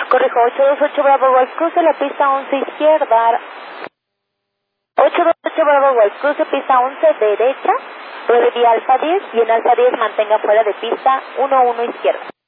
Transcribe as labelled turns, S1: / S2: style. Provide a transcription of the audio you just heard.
S1: Corrijo, 828 Bravo Golf, cruce la pista 11 izquierda. 828 Bravo Golf, cruce pista 11 derecha, breve vía Alfa 10 y en Alfa 10 mantenga fuera de pista 11 izquierda.